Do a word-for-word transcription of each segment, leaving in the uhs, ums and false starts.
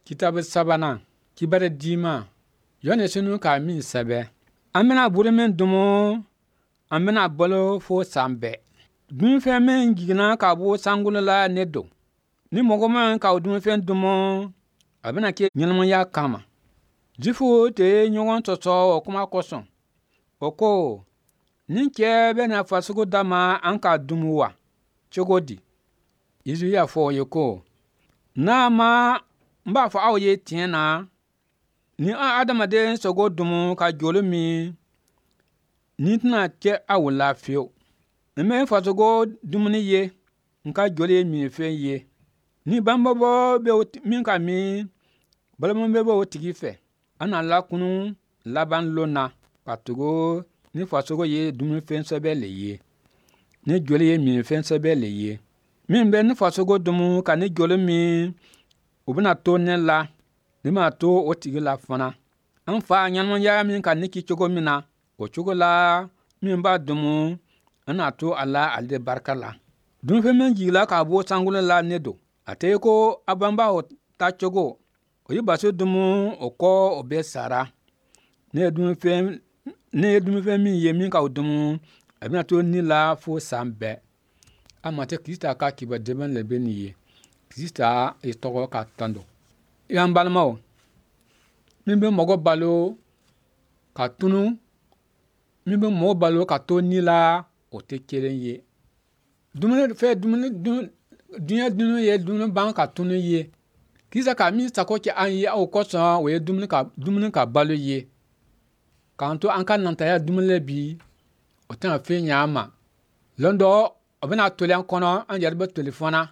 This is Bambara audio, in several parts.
Kitabu sabana kibare dima yone sunu ka min sabe amena buru men dumo amena bolo fo sambe dun fe men gigna ka bo sangula la nedo ni mogo man ka dun fe dumo abena ke nyelmo ya kama jifu te nyogon toto kuma koson oko ninke bena fasugo dama anka dumuwa chogodi izu ya fo yoko na ma mba fo awye tiena ni adama de sogo dumu ka jolumi ni tna ke awula fio me fasugo dumuni ye nka jole mi fe ye ni bamba bo be min ka mi balamo be bo tigi fe ana la kunu laban lona patugo ni fasugo ye dumuni fe sobe le ye ni jole ye mi fe sobe le ye min be ni fasugo dumu ka ni jole mi ubina to ne la ni ma to o tigi la fana an fa nyanmo ya min ka ni ki chogo mina o chogo la min ba dumu ana to ala alde barka la dum fe men jigla ka bo sangula la nedo ate ko abamba o ta chogo o yi baso dumu o ko o be sara ne dum fe ne dum fe min ye min ka dumu abina to ni la fo sambe amate krista ka kiba deben le beniye krista e togo ka tando yan balmao min be mogo balo ka tunu min be mogo balo ka to ni la o te kelen ye dumune fe dumune dunya dunu ye dumune ban ka tunu ye krista ka mi sako ki an ye o ko so we dumune ka dumune ka balo ye kanto an kan nanta ya dumune bi o tan fe nyama londo obena tolian kono an yarba telefona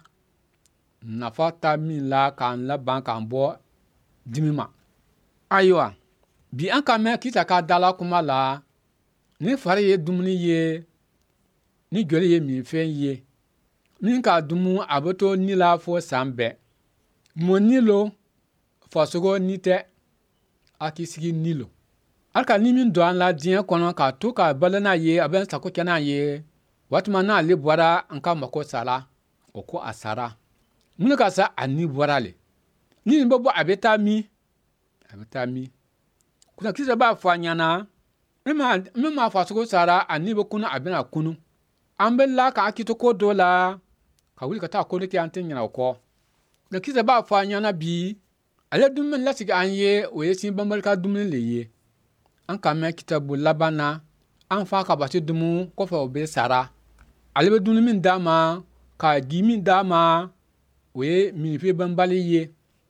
na fata min la kan la ban kan bo dimima aywa bi an ka me kita ka dala kuma la ni fare ye dumuni ye ni jole ye mi fe ye ni ka dumu abato ni la fo sambe mo nilo fasugo nite akisigi nilo alka ni min do an la dien kono ka to ka balana ye aben sako kenan ye watuma na le bwara anka mako sala oko asara mun ka sa ani bwara le ni bobo abeta mi abeta mi kuna kisa ba fanyana mema mema fasugo sara ani bo kuna abena kunu ambe la ka akito ko dola ka wuli ka ta ko le ki antin nyana ko na kisa ba fanyana bi ale dum men lasigi anye o yesin bambal ka dum le ye an ka me kitabu labana an fa ka bati dumu ko fa obe sara ale be dum min dama ka gi min dama we min fe bambali ye